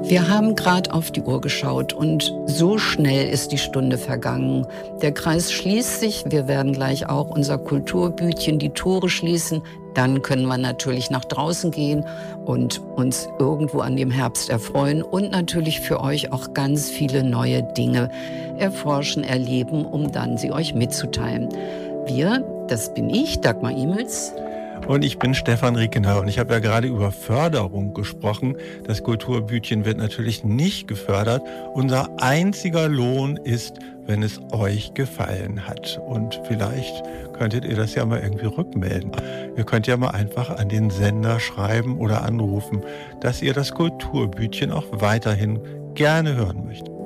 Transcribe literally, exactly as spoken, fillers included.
Wir haben gerade auf die Uhr geschaut und so schnell ist die Stunde vergangen. Der Kreis schließt sich, wir werden gleich auch unser Kulturbütchen die Tore schließen. Dann können wir natürlich nach draußen gehen und uns irgendwo an dem Herbst erfreuen und natürlich für euch auch ganz viele neue Dinge erforschen, erleben, um dann sie euch mitzuteilen. Wir, das bin ich, Dagmar Imels. Und ich bin Stefan Riekenauer und ich habe ja gerade über Förderung gesprochen. Das Kulturbütchen wird natürlich nicht gefördert. Unser einziger Lohn ist, wenn es euch gefallen hat. Und vielleicht könntet ihr das ja mal irgendwie rückmelden. Ihr könnt ja mal einfach an den Sender schreiben oder anrufen, dass ihr das Kulturbütchen auch weiterhin gerne hören möchtet.